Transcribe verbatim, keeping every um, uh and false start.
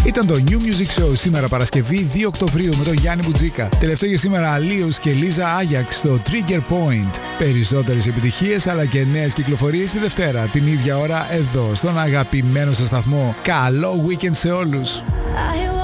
Ήταν το New Music Show σήμερα Παρασκευή δύο Οκτωβρίου με τον Γιάννη Μπουτζίκα. Τελευταίο για σήμερα Αλίος και Λίζα Άγιαξ στο Trigger Point. Περισσότερες επιτυχίες αλλά και νέες κυκλοφορίες τη Δευτέρα την ίδια ώρα εδώ στον αγαπημένο σας σταθμό. Καλό weekend σε όλους!